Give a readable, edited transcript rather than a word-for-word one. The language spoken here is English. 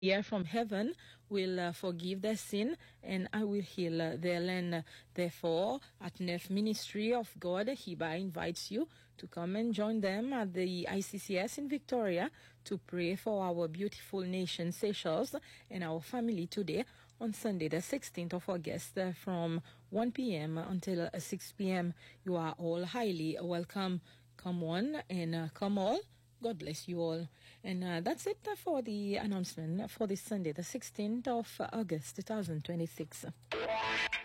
Here from heaven will forgive their sin, and I will heal their land. Therefore, at Neuf Ministry of God, hereby invites you to come and join them at the ICCS in Victoria to pray for our beautiful nation, Seychelles, and our family today on Sunday, the 16th of August, from 1 p.m. until 6 p.m. You are all highly welcome. Come on and come all. God bless you all. And that's it for the announcement for this Sunday, the 16th of August, 2026.